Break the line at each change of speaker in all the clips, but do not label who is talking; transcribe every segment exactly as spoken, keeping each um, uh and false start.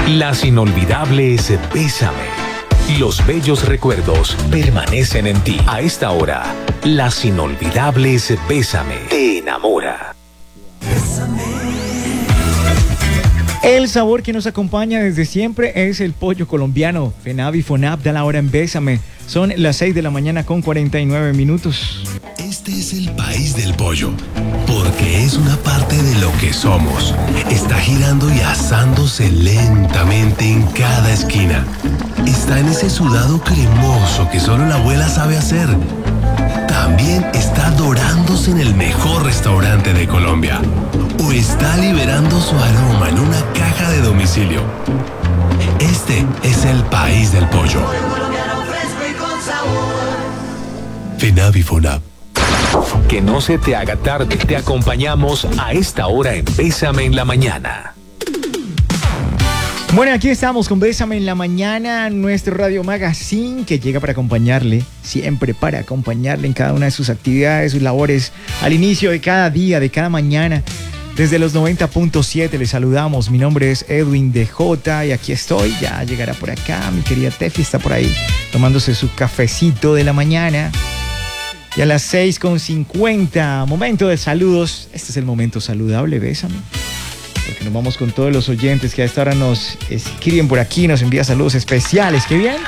Las inolvidables Bésame. Los bellos recuerdos permanecen en ti. A esta hora, Las inolvidables Bésame te enamora.
El sabor que nos acompaña desde siempre es el pollo colombiano. FENAV y FONAP da la hora en Bésame. Son las seis de la mañana con cuarenta y nueve minutos.
Este es el país del pollo, porque es una parte de lo que somos. Está girando y asándose lentamente en cada esquina. Está en ese sudado cremoso que solo la abuela sabe hacer. También está dorándose en el mejor restaurante de Colombia. O está liberando su aroma en una caja de domicilio. Este es el país del pollo. FENAV y FONAP.
Que no se te haga tarde, te acompañamos a esta hora en Bésame en la mañana.
Bueno, aquí estamos con Bésame en la mañana, nuestro Radio Magazine que llega para acompañarle, siempre para acompañarle en cada una de sus actividades, sus labores, al inicio de cada día, de cada mañana. Desde los noventa punto siete les saludamos. Mi nombre es Edwin D J y aquí estoy. Ya llegará por acá. Mi querida Tefi está por ahí tomándose su cafecito de la mañana. Y a las seis con cincuenta, momento de saludos. Este es el momento saludable, Bésame. Porque nos vamos con todos los oyentes que a esta hora nos escriben por aquí, nos envían saludos especiales. ¿Qué bien?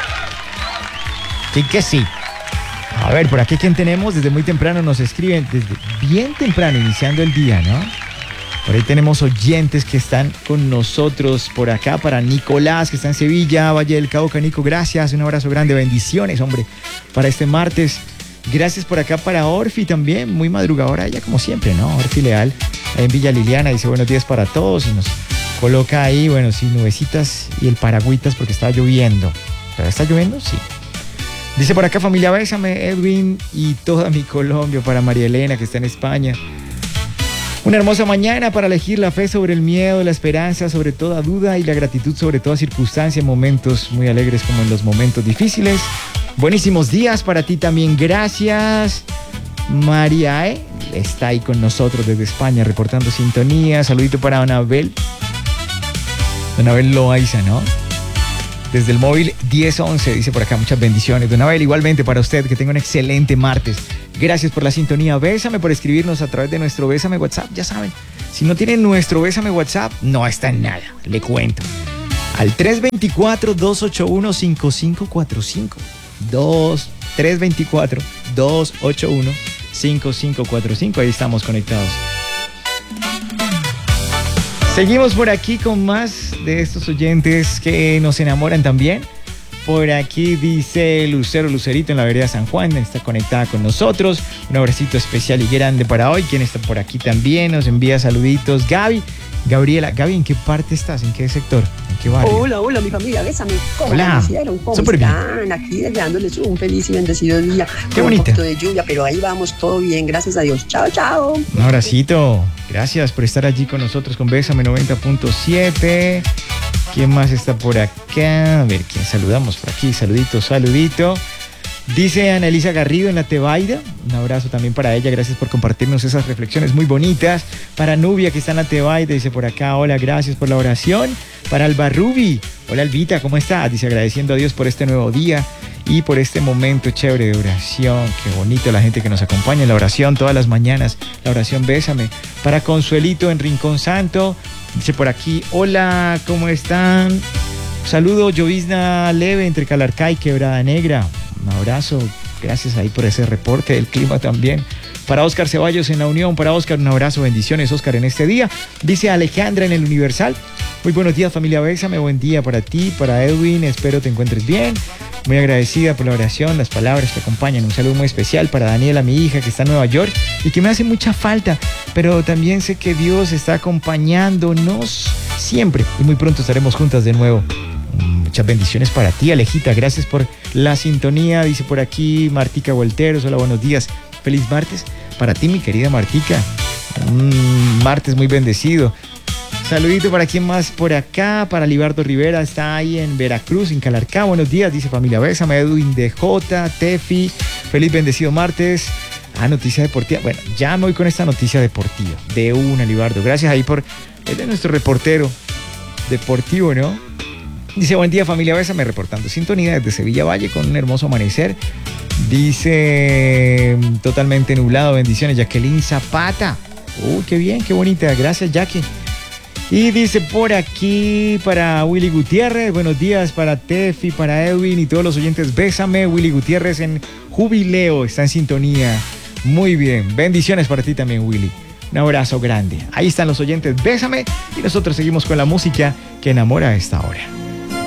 Sí que sí. A ver, por aquí, ¿quién tenemos? Desde muy temprano nos escriben, desde bien temprano, iniciando el día, ¿no? Por ahí tenemos oyentes que están con nosotros por acá. Para Nicolás, que está en Sevilla, Valle del Cauca. Nico, gracias. Un abrazo grande. Bendiciones, hombre, para este martes. Gracias por acá para Orfi también. Muy madrugadora ella, como siempre, ¿no? Orfi Leal, ahí en Villa Liliana. Dice buenos días para todos y nos coloca ahí, bueno, sí, nubecitas y el paragüitas porque está lloviendo. ¿Pero está lloviendo? Sí. Dice por acá, familia, Bésame, Edwin y toda mi Colombia. Para María Elena, que está en España. Una hermosa mañana para elegir la fe sobre el miedo, la esperanza sobre toda duda y la gratitud sobre toda circunstancia en momentos muy alegres como en los momentos difíciles. Buenísimos días para ti también, gracias. María E. está ahí con nosotros desde España reportando sintonía. Saludito para Don Abel. Don Abel Loaiza, ¿no? Desde el móvil diez once, dice por acá, muchas bendiciones. Don Abel, igualmente para usted, que tenga un excelente martes. Gracias por la sintonía. Bésame por escribirnos a través de nuestro Bésame WhatsApp. Ya saben, si no tienen nuestro Bésame WhatsApp, no está en nada. Le cuento. Al tres dos cuatro, dos ocho uno, cinco cinco cuatro cinco. tres dos cuatro, dos ocho uno, cinco cinco cuatro cinco. Ahí estamos conectados. Seguimos por aquí con más de estos oyentes que nos enamoran también. Por aquí dice Lucero Lucerito en la vereda San Juan, está conectada con nosotros. Un abracito especial y grande para hoy. ¿Quién está por aquí también? Nos envía saluditos. Gaby, Gabriela. Gaby, ¿en qué parte estás? ¿En qué sector? ¿En qué barrio?
Hola, hola, mi familia, Bésame. ¿Cómo
hola.
¿Cómo
Súper
están?
bien.
Aquí deseándoles un feliz y bendecido día.
Qué
con
bonita.
Un poquito de lluvia, pero ahí vamos, todo bien, gracias a Dios. Chao, chao.
Un abracito. Gracias por estar allí con nosotros con Bésame noventa punto siete. ¿Quién más está por acá? A ver, ¿quién saludamos por aquí? Saludito, saludito. Dice Annalisa Garrido en la Tebaida. Un abrazo también para ella. Gracias por compartirnos esas reflexiones muy bonitas. Para Nubia, que está en la Tebaida, dice por acá, hola, gracias por la oración. Para Alba Rubi, hola Albita, ¿cómo estás? Dice agradeciendo a Dios por este nuevo día y por este momento chévere de oración. Qué bonito la gente que nos acompaña en la oración todas las mañanas. La oración Bésame. Para Consuelito en Rincón Santo, dice por aquí, hola, ¿cómo están? Saludo, llovizna leve entre Calarcá y Quebrada Negra. Un abrazo, gracias ahí por ese reporte del clima también. Para Óscar Ceballos en La Unión, para Óscar un abrazo, bendiciones Óscar en este día. Dice Alejandra en el Universal, muy buenos días familia Bésame, buen día para ti, para Edwin, espero te encuentres bien. Muy agradecida por la oración, las palabras que acompañan. Un saludo muy especial para Daniela, mi hija, que está en Nueva York y que me hace mucha falta, pero también sé que Dios está acompañándonos siempre y muy pronto estaremos juntas de nuevo. Muchas bendiciones para ti, Alejita. Gracias por la sintonía. Dice por aquí Martica Volteros. Hola, buenos días. Feliz martes para ti, mi querida Martica. Un martes muy bendecido. Saludito para quien más por acá. Para Libardo Rivera. Está ahí en Veracruz, en Calarcá. Buenos días, dice familia Bésame. Edwin D J, Tefi. Feliz bendecido martes. Ah, noticia deportiva. Bueno, ya me voy con esta noticia deportiva. De una, Libardo. Gracias ahí por... Él es nuestro reportero deportivo, ¿no? Dice, buen día familia Bésame, reportando sintonía desde Sevilla Valle con un hermoso amanecer. Dice, totalmente nublado, bendiciones, Jacqueline Zapata. Uy, qué bien, qué bonita, gracias Jackie. Y dice por aquí para Willy Gutiérrez, buenos días para Tefi, para Edwin y todos los oyentes, Bésame, Willy Gutiérrez en Jubileo, está en sintonía. Muy bien, bendiciones para ti también, Willy. Un abrazo grande. Ahí están los oyentes, Bésame, y nosotros seguimos con la música que enamora a esta hora.